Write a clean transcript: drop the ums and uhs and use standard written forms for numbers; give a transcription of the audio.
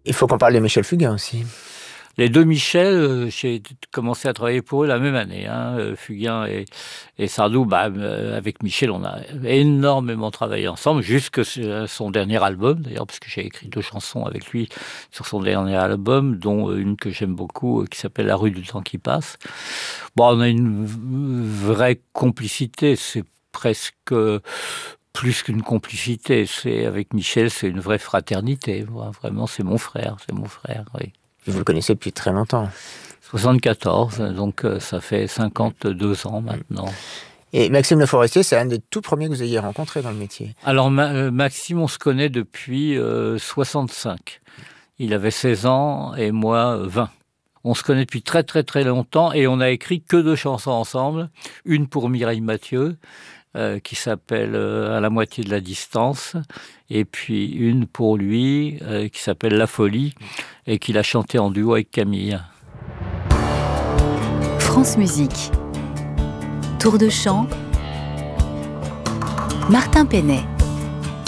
Il faut qu'on parle de Michel Fugain aussi. Les deux Michel, j'ai commencé à travailler pour eux la même année, Fugain et Sardou. Avec Michel, on a énormément travaillé ensemble, jusque son dernier album, d'ailleurs, parce que j'ai écrit 2 chansons avec lui sur son dernier album, dont une que j'aime beaucoup, qui s'appelle La rue du temps qui passe. On a une vraie complicité, c'est presque plus qu'une complicité. Avec Michel, c'est une vraie fraternité. Vraiment, c'est mon frère, oui. Vous le connaissez depuis très longtemps. 74, donc ça fait 52 ans maintenant. Et Maxime Le Forestier, c'est un des tout premiers que vous ayez rencontré dans le métier. Alors Maxime, on se connaît depuis 65. Il avait 16 ans et moi 20. On se connaît depuis très très très longtemps et on a écrit que 2 chansons ensemble. Une pour Mireille Mathieu, qui s'appelle À la moitié de la distance, et puis une pour lui qui s'appelle La folie et qu'il a chanté en duo avec Camille. France Musique. Tour de chant. Martin Penet.